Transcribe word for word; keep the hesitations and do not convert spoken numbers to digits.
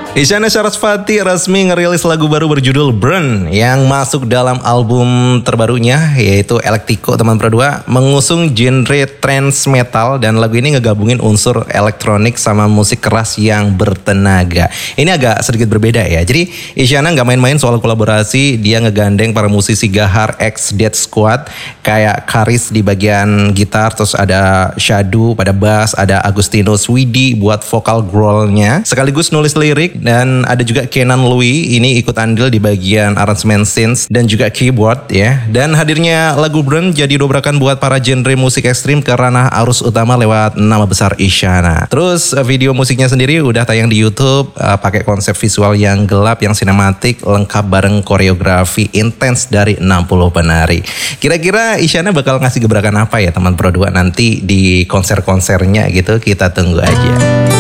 Isyana Sarasvati resmi ngerilis lagu baru berjudul Burn yang masuk dalam album terbarunya yaitu Electico teman berdua, mengusung genre trance metal dan lagu ini ngegabungin unsur elektronik sama musik keras yang bertenaga. Ini agak sedikit berbeda ya. Jadi Isyana nggak main-main soal kolaborasi, dia ngegandeng para musisi gahar ex Death Squad kayak Karis di bagian gitar, terus ada Shadow pada bass, ada Agustino Swidi buat vokal growlnya, sekaligus nulis lirik. Dan ada juga Kenan Louis, ini ikut andil di bagian arrangement synths dan juga keyboard ya. Dan hadirnya lagu Burn jadi dobrakan buat para genre musik ekstrim ke ranah arus utama lewat nama besar Isyana. Terus video musiknya sendiri udah tayang di YouTube, uh, pakai konsep visual yang gelap, yang sinematik, lengkap bareng koreografi intens dari enam puluh penari. Kira-kira Isyana bakal ngasih gebrakan apa ya teman Pro dua nanti di konser-konsernya gitu, kita tunggu aja.